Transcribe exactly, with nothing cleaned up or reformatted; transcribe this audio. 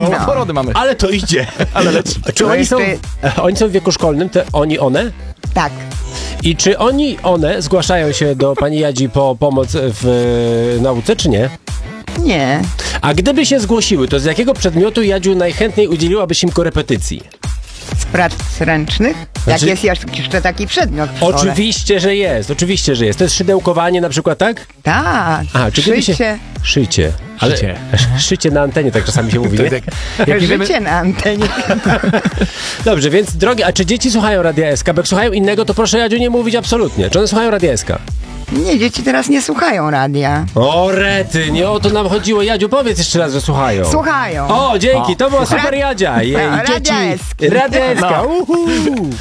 Po, No. porody mamy. Ale to idzie. Ale leci. Czy No oni i są, ty- oni są w wieku szkolnym, te oni, one? Tak. I czy oni, one zgłaszają się do pani Jadzi po pomoc w e, nauce, czy nie? Nie. A gdyby się zgłosiły, to z jakiego przedmiotu, Jadziu, najchętniej udzieliłabyś im korepetycji? Z prac ręcznych? Znaczy- Jak jest jeszcze taki przedmiot w szkole. Oczywiście, że jest, oczywiście, że jest. To jest szydełkowanie na przykład, tak? Tak. A, czy gdyby się... Szycie. Szycie. Ale... Szycie. Szycie na antenie, tak czasami się mówi, To nie? tak, jak wiemy, Życie na antenie. Dobrze, więc drogie, a czy dzieci słuchają Radia S K? Bo jak słuchają innego, to proszę, Jadziu, nie mówić absolutnie. Czy one słuchają Radia S K? Nie, dzieci teraz nie słuchają radia. O rety, nie o to nam chodziło. Jadziu, powiedz jeszcze raz, że słuchają. Słuchają. O, dzięki, to była super Jadzia. Jej, Radia dzieci. S K. Radia S K. Uhu.